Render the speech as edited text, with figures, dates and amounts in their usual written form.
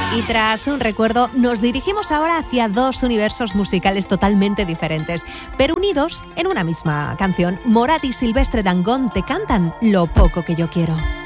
Y tras un recuerdo, nos dirigimos ahora hacia dos universos musicales totalmente diferentes, pero unidos en una misma canción. Morat y Silvestre Dangond te cantan Lo poco que yo quiero.